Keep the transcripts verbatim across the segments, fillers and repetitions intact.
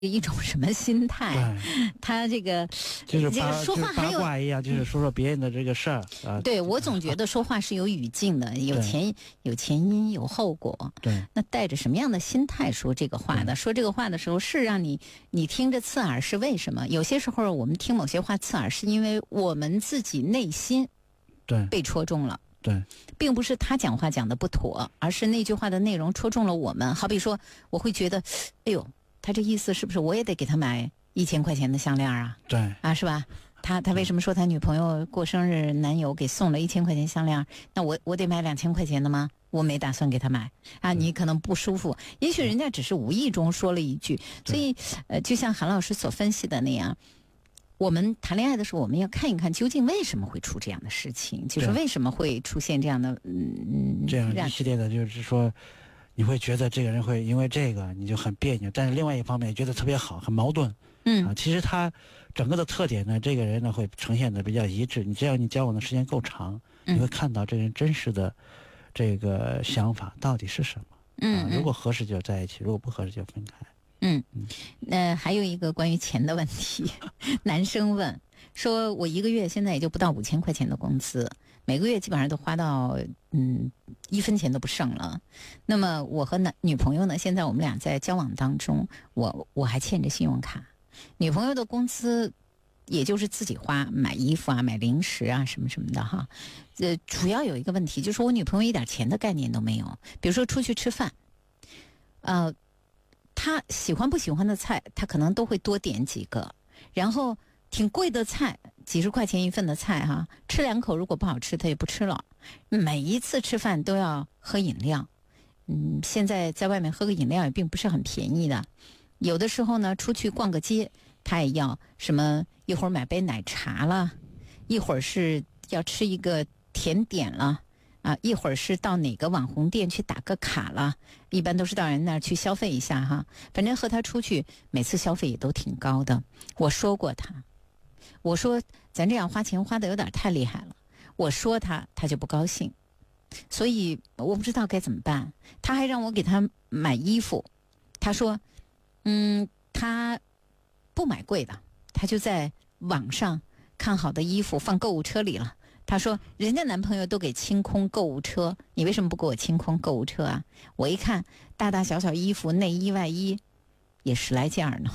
一种什么心态？他这个就是这个说话还有八卦一样，就是说说别人的这个事儿啊。 对，我总觉得说话是有语境的，有前有前因有后果。 对， 那带着什么样的心态说这个话的？说这个话的时候，是让你你听着刺耳，是为什么？有些时候我们听某些话刺耳，是因为我们自己内心对被戳中了。 对， 并不是他讲话讲的不妥，而是那句话的内容戳中了我们。好比说，我会觉得，哎呦。他这意思是不是我也得给他买一千块钱的项链啊？ 对啊，是吧？他他为什么说他女朋友过生日，男友给送了一千块钱项链？那我我得买两千块钱的吗？我没打算给他买啊，你可能不舒服。也许人家只是无意中说了一句，所以呃，就像韩老师所分析的那样，我们谈恋爱的时候，我们要看一看究竟为什么会出这样的事情，就是为什么会出现这样的嗯这样一系列的，就是说。你会觉得这个人会因为这个你就很别扭，但是另外一方面也觉得特别好，很矛盾。 嗯啊，其实他整个的特点呢，这个人呢会呈现的比较一致。你只要你交往的时间够长， 嗯、 你会看到这个人真实的这个想法到底是什么。 嗯、 啊，如果合适就在一起，如果不合适就分开。 嗯，那、呃、还有一个关于钱的问题，男生问说，我一个月现在也就不到五千块钱的工资。每个月基本上都花到嗯一分钱都不剩了。那么我和男女朋友呢，现在我们俩在交往当中，我我还欠着信用卡，女朋友的工资也就是自己花，买衣服啊、买零食啊什么什么的哈。呃，主要有一个问题就是我女朋友一点钱的概念都没有。比如说出去吃饭，呃，她喜欢不喜欢的菜，她可能都会多点几个，然后挺贵的菜。几十块钱一份的菜哈，吃两口如果不好吃，他也不吃了。每一次吃饭都要喝饮料，嗯，现在在外面喝个饮料也并不是很便宜的。有的时候呢，出去逛个街，他也要什么，一会儿买杯奶茶了，一会儿是要吃一个甜点了，啊，一会儿是到哪个网红店去打个卡了，一般都是到人那儿去消费一下哈。反正和他出去，每次消费也都挺高的。我说过他。我说咱这样花钱花的有点太厉害了，我说他他就不高兴，所以我不知道该怎么办。他还让我给他买衣服，他说嗯他不买贵的，他就在网上看好的衣服放购物车里了。他说人家男朋友都给清空购物车，你为什么不给我清空购物车啊？我一看大大小小衣服，内衣外衣也十来件呢。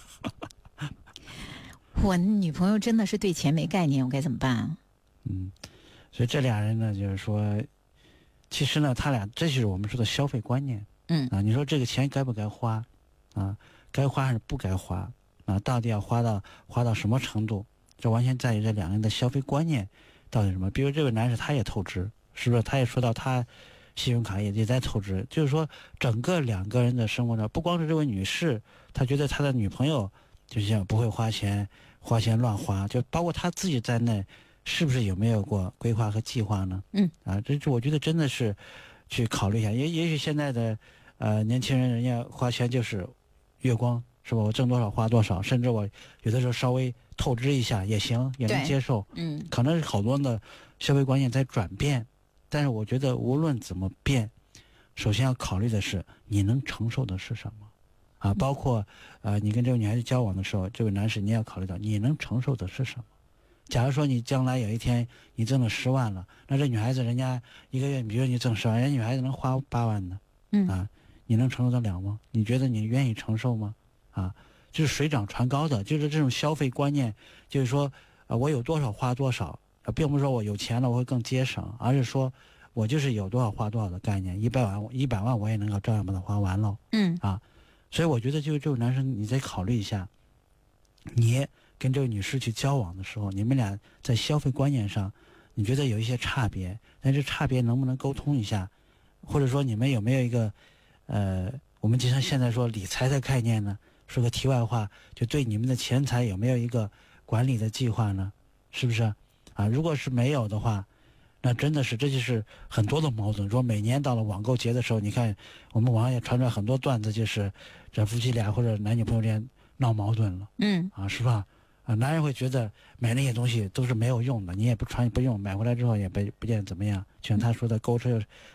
我女朋友真的是对钱没概念，我该怎么办啊？ 嗯，所以这俩人呢，就是说，其实呢，他俩这就是我们说的消费观念。 嗯啊，你说这个钱该不该花？啊，该花还是不该花？啊，到底要花到花到什么程度？这完全在于这两个人的消费观念到底什么。比如这位男士他也透支，是不是？他也说到他信用卡也也在透支，就是说整个两个人的生活呢，不光是这位女士，她觉得她的女朋友就像不会花钱。花钱乱花，就包括他自己在内，是不是有没有过规划和计划呢？ 嗯， 啊，这这我觉得真的是去考虑一下。也也许现在的呃年轻人，人家花钱就是月光，是吧？我挣多少花多少，甚至我有的时候稍微透支一下也行，也能接受。 嗯， 可能是好多的消费观念在转变，但是我觉得无论怎么变，首先要考虑的是你能承受的是什么。啊，包括呃，你跟这个女孩子交往的时候，这位男士你也要考虑到你能承受的是什么。假如说你将来有一天你挣了十万了，那这女孩子人家一个月，比如你挣十万，人家女孩子能花八万呢， 嗯啊，你能承受得了吗？你觉得你愿意承受吗？啊，就是水涨船高的，就是这种消费观念，就是说，呃，我有多少花多少，呃，并不是说我有钱了我会更节省，而是说我就是有多少花多少的概念，一百万一百万我也能够照样把它花完喽。 嗯啊。所以我觉得，就是这位男生，你再考虑一下，你跟这位女士去交往的时候，你们俩在消费观念上，你觉得有一些差别，但是差别能不能沟通一下，或者说你们有没有一个，呃，我们经常现在说理财的概念呢？说个题外话，就对你们的钱财有没有一个管理的计划呢？是不是？啊，如果是没有的话。那真的是，这就是很多的矛盾。说每年到了网购节的时候，你看我们网上也传出来很多段子，就是这夫妻俩或者男女朋友之间闹矛盾了， 嗯啊，是吧？啊，男人会觉得买那些东西都是没有用的，你也不穿不用，买回来之后也不不见怎么样。就像他说的，购车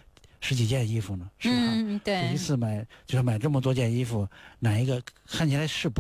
十几件衣服呢？是吧？ 嗯，对， 一次买就是买这么多件衣服，哪一个看起来是不